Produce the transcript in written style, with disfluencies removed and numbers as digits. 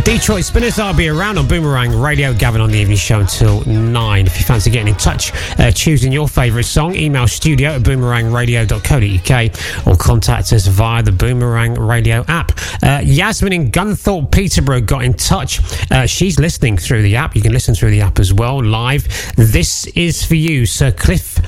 Detroit Spinners, I'll be around on Boomerang Radio. Gavin on the evening show until 9. If you fancy getting in touch, choosing your favourite song, email studio@boomerangradio.co.uk or contact us via the Boomerang Radio app. Yasmin in Gunthorpe, Peterborough got in touch. She's listening through the app. You can listen through the app as well, live. This is for you, Sir Cliff